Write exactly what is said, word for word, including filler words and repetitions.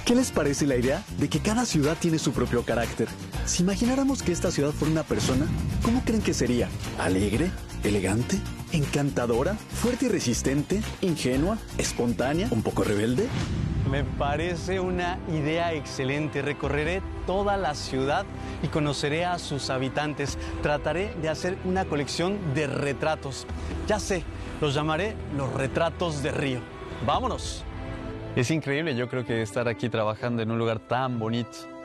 ¿Qué les parece la idea de que cada ciudad tiene su propio carácter? Si imagináramos que esta ciudad fuera una persona, ¿cómo creen que sería? ¿Alegre? ¿Elegante? ¿Encantadora? ¿Fuerte y resistente? ¿Ingenua? ¿Espontánea? ¿Un poco rebelde? Me parece una idea excelente. Recorreré toda la ciudad y conoceré a sus habitantes. Trataré de hacer una colección de retratos. Ya sé, los llamaré los retratos de Río. ¡Vámonos! Es increíble, yo creo que estar aquí trabajando en un lugar tan bonito.